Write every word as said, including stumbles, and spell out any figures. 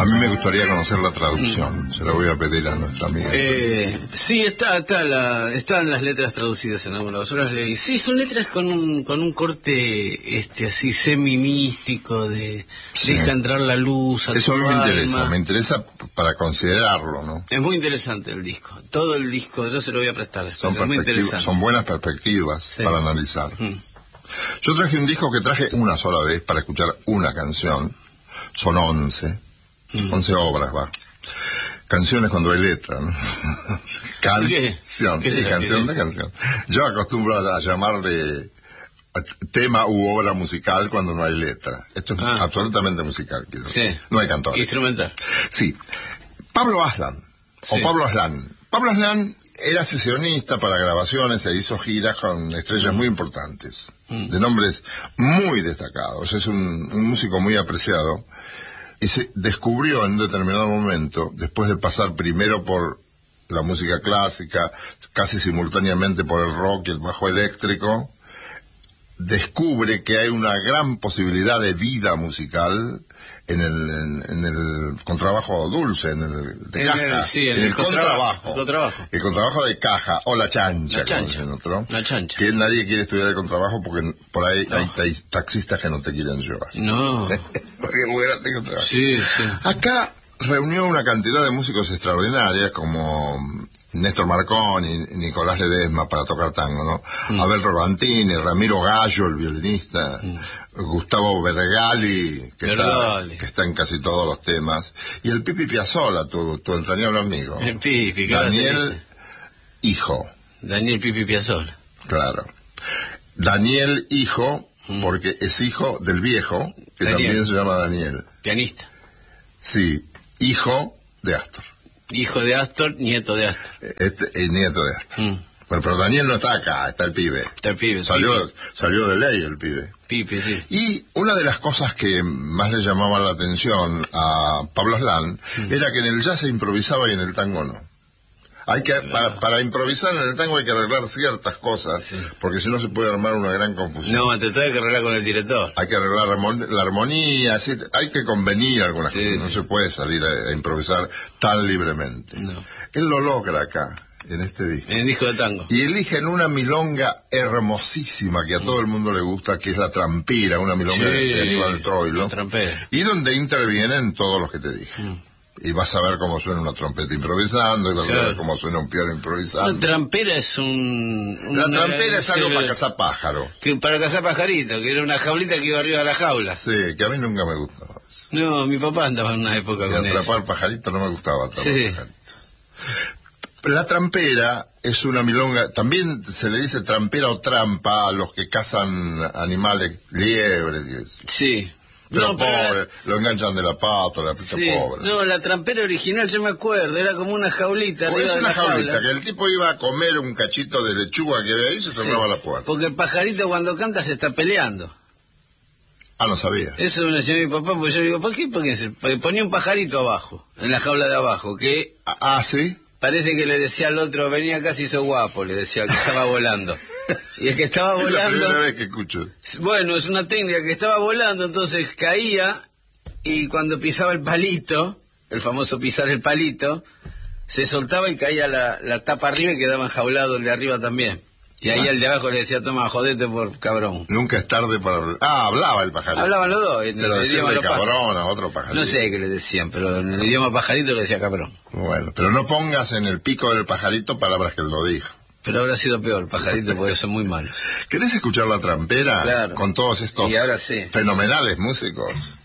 A mí me gustaría conocer la traducción, mm. se la voy a pedir a nuestra amiga. Eh, sí, está, está la, están las letras traducidas en algunas horas leí. Sí, son letras con un, con un corte este así semi-místico de sí. Deja entrar la luz a Eso tu a mí me alma. interesa, me interesa para considerarlo, ¿no? Es muy interesante el disco, todo el disco, yo se lo voy a prestar. Son, es muy interesante. Son buenas perspectivas sí. para analizar. Mm. Yo traje un disco que traje una sola vez para escuchar una canción, son once. once obras, va. Canciones cuando hay letra, ¿no? Canción, ¿Qué? ¿Qué sí, canción de canción. Yo acostumbro a llamarle tema u obra musical cuando no hay letra. Esto es ah. absolutamente musical. Sí. No hay cantores. Instrumental. Sí. Pablo Aslan, sí. o Pablo Aslan. Pablo Aslan era sesionista para grabaciones e hizo giras con estrellas mm. muy importantes, mm. de nombres muy destacados. Es un, un músico muy apreciado. Y se descubrió en un determinado momento, después de pasar primero por la música clásica, casi simultáneamente por el rock y el bajo eléctrico, descubre que hay una gran posibilidad de vida musical en el, en, en el contrabajo dulce, en el de en caja, el, sí, en en el, el contrabajo, contrabajo, contrabajo, el contrabajo de caja o la chancha, la chancha, como dicen otro, la chancha. Que nadie quiere estudiar el contrabajo porque por ahí no. hay, hay taxistas que no te quieren llevar. No. Porque es muy grande el contrabajo. Sí, sí. Acá reunió una cantidad de músicos extraordinarias como Néstor Marconi, Nicolás Ledesma para tocar tango, ¿no? Mm. Abel Rolantini, Ramiro Gallo, el violinista, mm. Gustavo Vergali, que está, que está en casi todos los temas, y el Pipi Piazzolla, tu, tu entrañable amigo. El Pipi, Daniel Hijo. Daniel Pipi Piazzolla. Claro. Daniel Hijo, mm. porque es hijo del viejo, que Daniel. También se llama Daniel. Pianista. Sí, hijo de Astor. Hijo de Astor, nieto de Astor. Este, el nieto de Astor. Mm. Bueno, pero Daniel no está acá, está el pibe. Está el pibe. Salió, pibe. salió de ley el pibe. Pipe, sí. Y una de las cosas que más le llamaba la atención a Pablo Aslan mm. era que en el jazz se improvisaba y en el tango no. Hay que, claro. para, para improvisar en el tango hay que arreglar ciertas cosas, sí. porque si no se puede armar una gran confusión. No, te tengo que arreglar con el director. Hay que arreglar la armonía, ¿sí? Hay que convenir algunas sí, cosas, sí. no se puede salir a, a improvisar tan libremente. No. Él lo logra acá, en este disco. En el disco de tango. Y eligen una milonga hermosísima que a todo el mundo le gusta, que es la trampera, una milonga sí, de Aníbal Troilo. La trampera. Y donde intervienen todos los que te dije. Mm. Y vas a ver cómo suena una trompeta improvisando, y vas claro. a ver cómo suena un piano improvisando. La trampera es un... un la trampera es algo para cazar pájaro. Que, para cazar pajarito, que era una jaulita que iba arriba de la jaula. Sí, que a mí nunca me gustaba eso. No, mi papá andaba en una época y con eso. atrapar pajarito no me gustaba atrapar sí. pajarito. La trampera es una milonga, también se le dice trampera o trampa a los que cazan animales, liebres y eso. Sí. Pero no, pobre, la... lo enganchan de la pata, la pita sí. pobre. No, la trampera original, yo me acuerdo, era como una jaulita. Pues es una jaulita, jaula. que el tipo iba a comer un cachito de lechuga que había ahí y se cerraba sí. la puerta. Porque el pajarito cuando canta se está peleando. Ah, no sabía. Eso me lo enseñó mi papá, porque yo digo, ¿por qué? Porque ponía un pajarito abajo, en la jaula de abajo, que... Ah, ¿sí? Parece que le decía al otro, venía acá, se hizo guapo, le decía que estaba volando. Y el que estaba volando... Es la primera vez que escucho. Bueno, es una técnica que estaba volando, entonces caía, y cuando pisaba el palito, el famoso pisar el palito, se soltaba y caía la, la tapa arriba y quedaba enjaulado el de arriba también. Y ahí ah. el de abajo le decía, toma, jodete por cabrón. Nunca es tarde para... Ah, hablaba el pajarito. Hablaban los dos. En pero el decirle idioma cabrón a otro pajarito. No sé qué le decían, pero en el idioma pajarito le decía cabrón. Bueno, pero no pongas en el pico del pajarito palabras que él lo dijo. Pero habrá sido peor, el pajarito, porque son muy malos. ¿Querés escuchar la trampera? Claro. Con todos estos y ahora sí. fenomenales músicos.